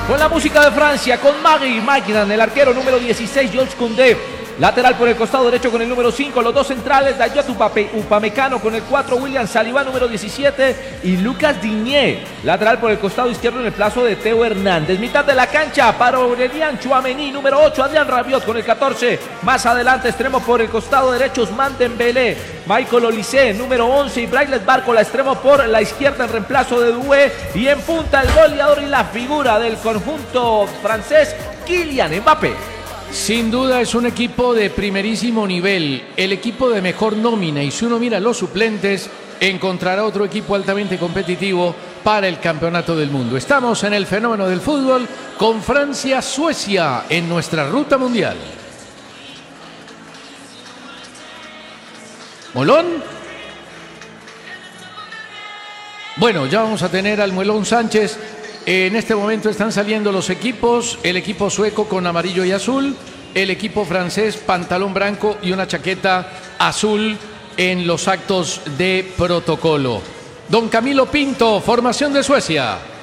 Con la música de Francia, con Magui Magnan, el arquero número 16, Jules Koundé. Lateral por el costado derecho con el número 5, los dos centrales, Dayot Upamecano con el 4, William Saliba número 17 y Lucas Digne. Lateral por el costado izquierdo en el plazo de Theo Hernández. Mitad de la cancha para Aurélien Tchouaméni, número 8, Adrien Rabiot con el 14. Más adelante extremo por el costado derecho, Ousmane Dembélé, Michael Olise, número 11 y Bradley Barcola, extremo por la izquierda en reemplazo de Doué. Y en punta el goleador y la figura del conjunto francés, Kylian Mbappé. Sin duda es un equipo de primerísimo nivel, el equipo de mejor nómina, y si uno mira los suplentes, encontrará otro equipo altamente competitivo para el campeonato del mundo. Estamos en el fenómeno del fútbol con Francia-Suecia en nuestra ruta mundial. ¿Molón? Bueno, ya vamos a tener al Muelón Sánchez. En este momento están saliendo los equipos, el equipo sueco con amarillo y azul, el equipo francés pantalón blanco y una chaqueta azul en los actos de protocolo. Don Camilo Pinto, formación de Suecia.